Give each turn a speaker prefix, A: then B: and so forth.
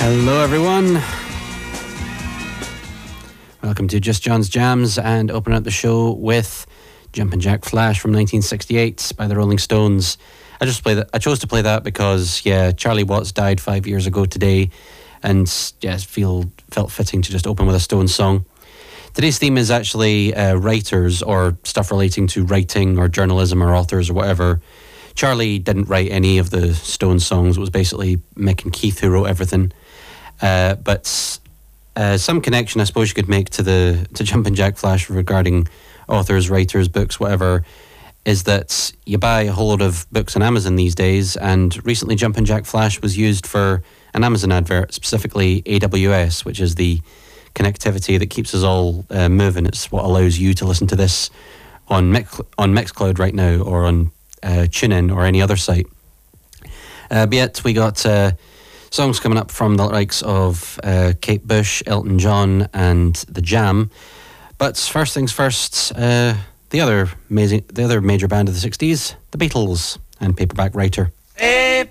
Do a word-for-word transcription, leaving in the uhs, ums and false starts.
A: Hello everyone. Welcome to Just John's Jams, and opening up the show with Jumpin' Jack Flash from nineteen sixty-eight by the Rolling Stones. I just play that. I chose to play that because, yeah, Charlie Watts died five years ago today, and yeah, feel felt fitting to just open with a Stones song. Today's theme is actually uh, writers, or stuff relating to writing or journalism or authors or whatever. Charlie didn't write any of the Stones songs. It was basically Mick and Keith who wrote everything. Uh, but uh, some connection, I suppose, you could make to the to Jumpin' Jack Flash regarding authors, writers, books, whatever, is that you buy a whole lot of books on Amazon these days, and recently Jumpin' Jack Flash was used for an Amazon advert, specifically A W S, which is the connectivity that keeps us all uh, moving. It's what allows you to listen to this on Mix, on Mixcloud right now, or on uh, TuneIn or any other site. Uh, but yet we got uh, songs coming up from the likes of uh, Kate Bush, Elton John and The Jam. But first things first, uh, the other amazing, the other major band of the sixties, the Beatles, and Paperback Writer.